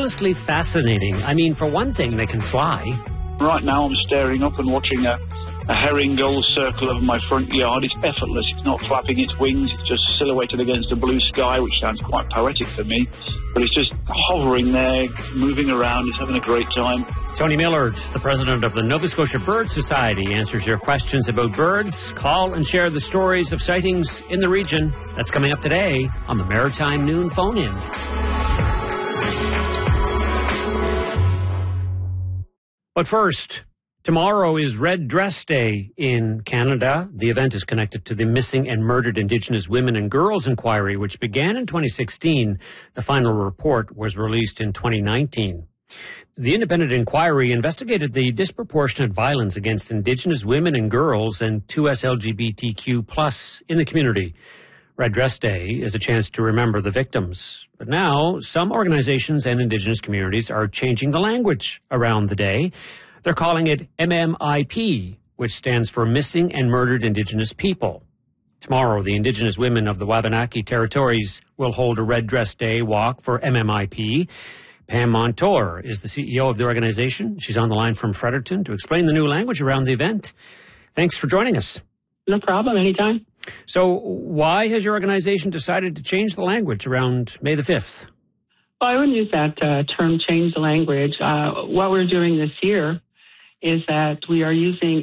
endlessly fascinating. I mean, for one thing, they can fly. Right now I'm staring up and watching a herring gull circle over my front yard. It's effortless. It's not flapping its wings. It's just silhouetted against the blue sky, which sounds quite poetic for me. But it's just hovering there, moving around. It's having a great time. Tony Millard, the president of the Nova Scotia Bird Society, answers your questions about birds. Call and share the stories of sightings in the region. That's coming up today on the Maritime Noon Phone-In. But first, tomorrow is Red Dress Day in Canada. The event is connected to the Missing and Murdered Indigenous Women and Girls Inquiry, which began in 2016. The final report was released in 2019. The independent inquiry investigated the disproportionate violence against Indigenous women and girls and 2S LGBTQ+ in the community. Red Dress Day is a chance to remember the victims. But now, some organizations and Indigenous communities are changing the language around the day. They're calling it MMIP, which stands for Missing and Murdered Indigenous People. Tomorrow, the Indigenous women of the Wabanaki territories will hold a Red Dress Day walk for MMIP. Pam Montour is the CEO of the organization. She's on the line from Fredericton to explain the new language around the event. Thanks for joining us. No problem, anytime. So why has your organization decided to change the language around May the 5th? Well, I wouldn't use that term, change the language. What we're doing this year is that we are using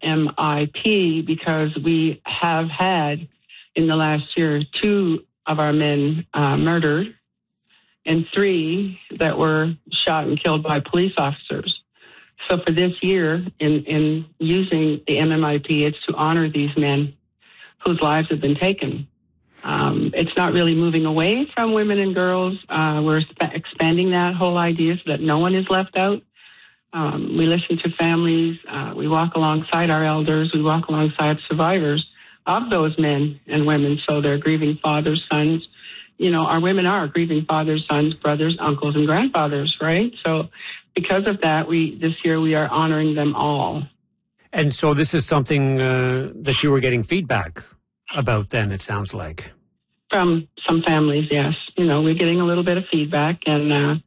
MMIP because we have had, in the last year, 2 of our men murdered and 3 that were shot and killed by police officers. So for this year, in using the MMIP, it's to honor these men whose lives have been taken. It's not really moving away from women and girls. We're expanding that whole idea so that no one is left out. We listen to families. We walk alongside our elders. We walk alongside survivors of those men and women. So they're grieving fathers, sons. You know, our women are grieving fathers, sons, brothers, uncles, and grandfathers, right? So because of that, this year we are honoring them all. And so this is something that you were getting feedback about then, it sounds like. From some families, yes. You know, we're getting a little bit of feedback, and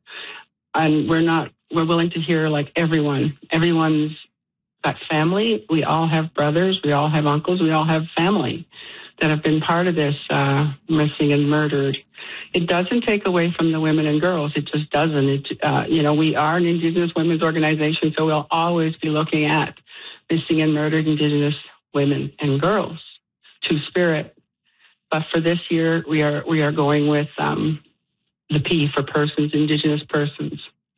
we're willing to hear, like, everyone's got family. We all have brothers. We all have uncles. We all have family that have been part of this missing and murdered. It doesn't take away from the women and girls. It just doesn't. We are an Indigenous women's organization, so we'll always be looking at missing and murdered Indigenous women and girls, Two-Spirit. But for this year, we are going with the P for persons, Indigenous persons.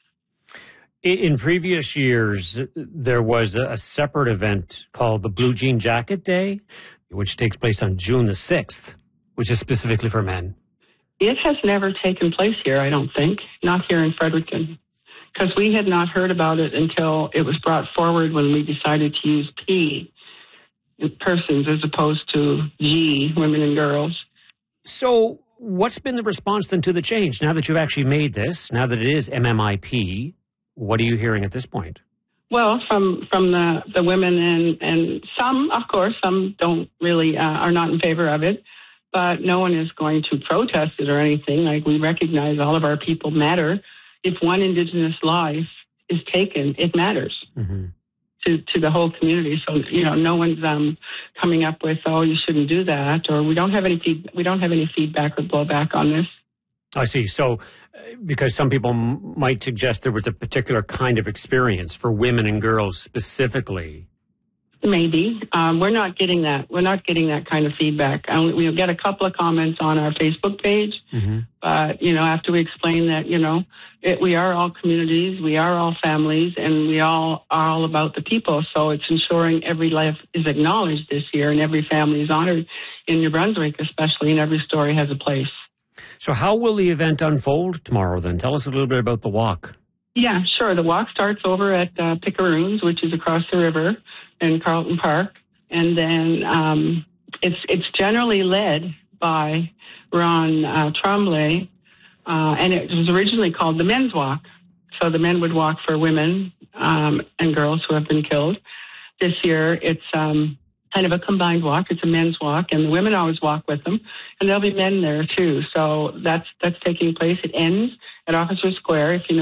In previous years, there was a separate event called the Blue Jean Jacket Day, which takes place on June the 6th, which is specifically for men. It has never taken place here, I don't think, not here in Fredericton, because we had not heard about it until it was brought forward when we decided to use P, persons, as opposed to G, women and girls. So what's been the response then to the change? Now that you've actually made this, now that it is MMIP, what are you hearing at this point? Well, from the women and some, of course, some don't really, are not in favor of it, but no one is going to protest it or anything. Like, we recognize all of our people matter. If one Indigenous life is taken, it matters to the whole community. So, no one's coming up with, oh, you shouldn't do that, or we don't have any feedback or blowback on this. I see. So, because some people might suggest there was a particular kind of experience for women and girls specifically. Maybe. We're not getting that. We're not getting that kind of feedback. We'll get a couple of comments on our Facebook page. But, after we explain that, we are all communities, we are all families, and we all are all about the people. So it's ensuring every life is acknowledged this year and every family is honored in New Brunswick, especially, and every story has a place. So how will the event unfold tomorrow then? Tell us a little bit about the walk. Yeah, sure. The walk starts over at Picaroons, which is across the river in Carlton Park. And then it's generally led by Ron Tremblay, and it was originally called the Men's Walk. So the men would walk for women and girls who have been killed. This year, it's kind of a combined walk. It's a men's walk, and the women always walk with them, and there'll be men there too. So that's taking place. It ends at Officer Square, if you know